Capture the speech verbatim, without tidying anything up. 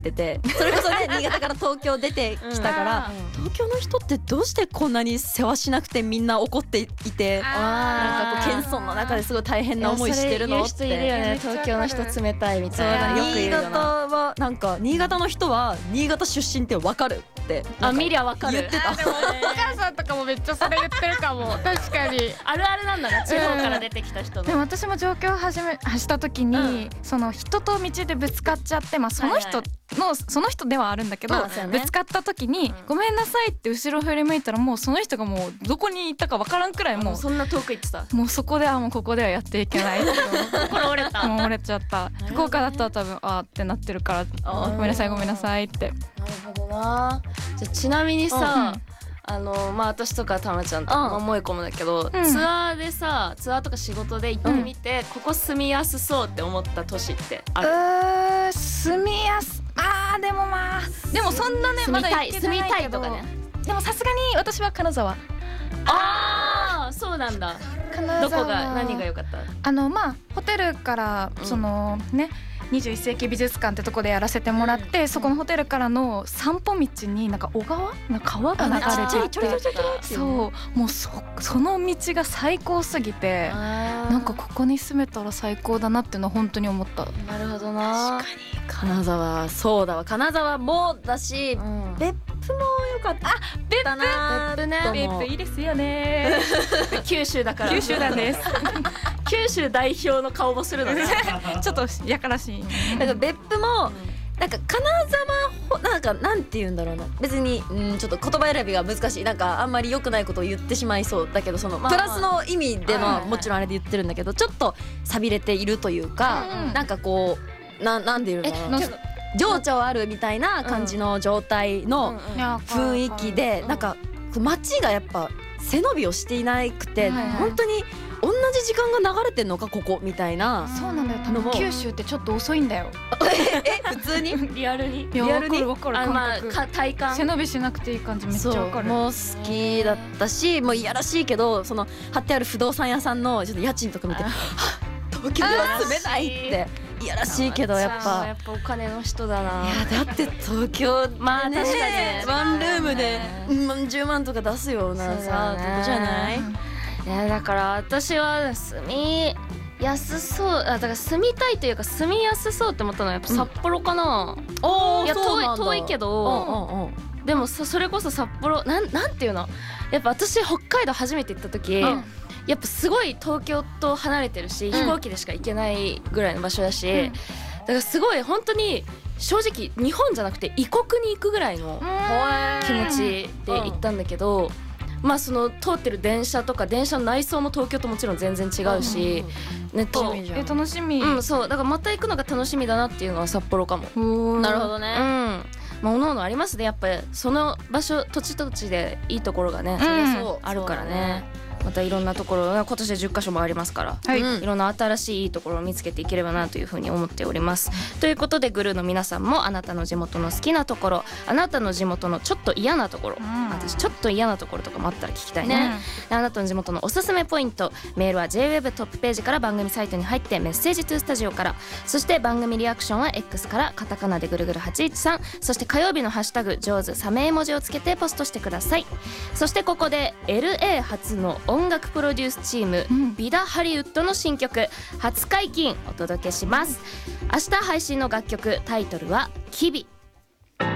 ってて、それこそね新潟から東京出てきたから、うん、東京の人ってどうしてこんなに世話しなくてみんな怒っていて、なんかこう謙遜の中ですごい大変な思いしてるのって。 それ言う人いるよね、東京の人冷たいみたいな。よく言うよな。 新潟はなんか新潟の人は新潟出身ってわかるってあ見りゃわかる言ってた。 でもお母さんとかもめっちゃそれ言ってるかも。確かにあるあるなんだね、地方から出てきた人の。 でも私も上京を始めした時に、うん、その人と道でぶつかっちゃって、まあその人の、はいはい、その人ではあるんだけど、まあね、ぶつかった時に、うん、ごめんなさいって後ろ振り向いたらもうその人がもうどこに行ったかわからんくらいもうそんな遠く行ってた。 もうそこではもうここではやっていけない心折れた。 もう折れちゃった。福岡だったら多分あーってなってるからごめんなさいごめんなさいって。 なるほどな。じゃあちなみにさ、うんあのまあ私とかたまちゃんとか萌子もだけど、うん、ツアーでさツアーとか仕事で行ってみて、うん、ここ住みやすそうって思った都市ってある？うー住みやすあーでもまあでもそんなねまだ行けてないけど、住みたいとかね。でもさすがに私は金沢。 ああそうなんだ。金沢どこが何が良かった？ あのまあホテルからその、うん、ねにじゅういっ世紀美術館ってとこでやらせてもらって、うん、そこのホテルからの散歩道になんか小川なんか川が流れてて、そうもう そ, その道が最高すぎてなんかここに住めたら最高だなっていうのは本当に思った。 なるほどな。 確かに金沢そうだわ。金沢もだし、うん、別府も良かった。あ別府な別府ね別府いいですよね九州だから九州なんです九州代表の顔もするのねちょっとやからしい。 なんか別府もなんか金沢なんかなんて言うんだろうな、別にうんちょっと言葉選びが難しい、なんかあんまり良くないことを言ってしまいそうだけど、そのプラスの意味でのもちろんあれで言ってるんだけど、ちょっと寂れているというか、なんかこうななんで言うのかな、情緒あるみたいな感じの状態の雰囲気で、なんか街がやっぱ背伸びをしていなくて、本当に同じ時間が流れてんのかここみたいな。 そうなんだよ、多分九州ってちょっと遅いんだよえ普通にリアルにリアルに分かる感覚、 まあ、体感背伸びしなくていい感じめっちゃ分かる。 もう好きだったし、もういやらしいけどその貼ってある不動産屋さんのちょっと家賃とか見て東京では住めないっていやらしいけど、やっぱやっぱお金の人だな。 いやだって東京でね、 まあ確かにねワンルームでじゅうまんとか出すようなさとこじゃない？ いやだから私は住みやすそう、あだから住みたいというか住みやすそうって思ったのはやっぱ札幌かな、うん、 おいやそうなんだ。 遠い、遠いけど、うんうんうん、でも そ, それこそ札幌なん、なんていうの、やっぱ私北海道初めて行った時、うん、やっぱすごい東京と離れてるし、うん、飛行機でしか行けないぐらいの場所だし、うん、だからすごい本当に正直日本じゃなくて異国に行くぐらいの気持ちで行ったんだけど、うん、まあその通ってる電車とか電車の内装も東京ともちろん全然違うし、うん、ね、とえ楽しみ、 うん、そうだからまた行くのが楽しみだなっていうのは札幌かも。 なるほどね。 うん、まあ、おのおのありますね、やっぱりその場所土地土地でいいところがね、それそうあるからね。またいろんなところ今年でじゅっかしょもありますから、はい、いろんな新しいいいところを見つけていければなというふうに思っております。ということでグルーの皆さんもあなたの地元の好きなところ、あなたの地元のちょっと嫌なところ、うん、私ちょっと嫌なところとかもあったら聞きたいね、うん、あなたの地元のおすすめポイント、メールは ジェイウェブ トップページから番組サイトに入ってメッセージトゥースタジオから、そして番組リアクションは X からカタカナでぐるぐるはちいちさん、そして火曜日のハッシュタグ上手サメ絵文字をつけてポストしてください。そしてここで エルエー 初の音楽プロデュースチーム、うん、ビダハリウッドの新曲初解禁お届けします。明日配信の楽曲タイトルはキビ。